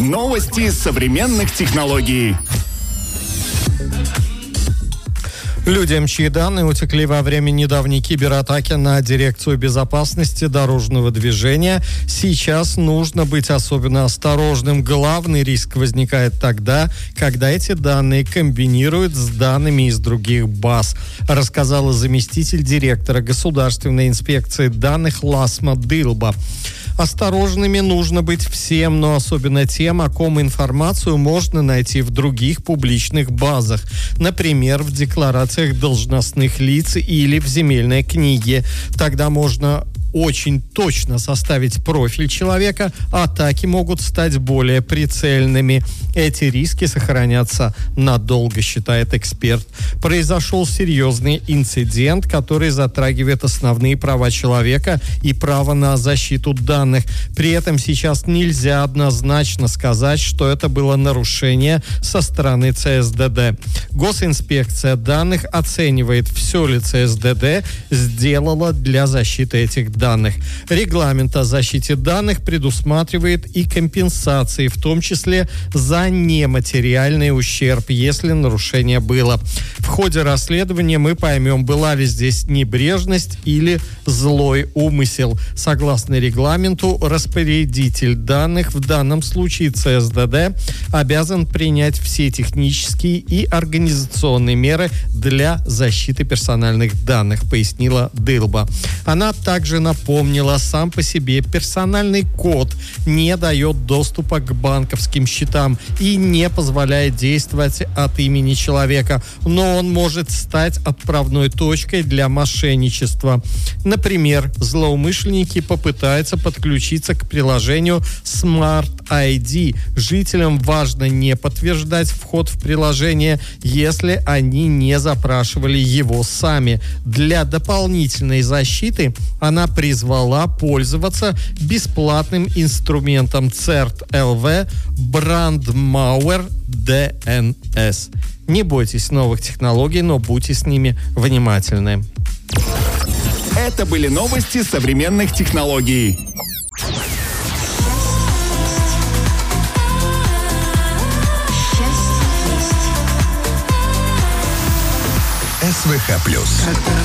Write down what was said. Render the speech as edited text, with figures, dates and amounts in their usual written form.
Новости современных технологий. Людям, чьи данные утекли во время недавней кибератаки на Дирекцию безопасности дорожного движения, сейчас нужно быть особенно осторожным. Главный риск возникает тогда, когда эти данные комбинируют с данными из других баз, рассказала заместитель директора Государственной инспекции данных Ласма Дилба. Осторожными нужно быть всем, но особенно тем, о ком информацию можно найти в других публичных базах. Например, в декларациях должностных лиц или в земельной книге. Тогда можно очень точно составить профиль человека, атаки могут стать более прицельными. Эти риски сохранятся надолго, считает эксперт. Произошел серьезный инцидент, который затрагивает основные права человека и право на защиту данных. При этом сейчас нельзя однозначно сказать, что это было нарушение со стороны ЦСДД. Госинспекция данных оценивает, все ли ЦСДД сделала для защиты этих данных. Регламент о защите данных предусматривает и компенсации, в том числе за нематериальный ущерб, если нарушение было. В ходе расследования мы поймем, была ли здесь небрежность или злой умысел. Согласно регламенту, распорядитель данных, в данном случае ЦСДД, обязан принять все технические и организационные меры для защиты персональных данных, пояснила Дилба. Она также напомнила, сам по себе персональный код не дает доступа к банковским счетам и не позволяет действовать от имени человека, но он может стать отправной точкой для мошенничества. Например, злоумышленники попытаются подключиться к приложению Smart ID. Жителям важно не подтверждать вход в приложение, если они не запрашивали его сами. Для дополнительной защиты она призвала пользоваться бесплатным инструментом CERT-LV Brandmauer DNS. Не бойтесь новых технологий, но будьте с ними внимательны. Это были новости современных технологий. СВХ+.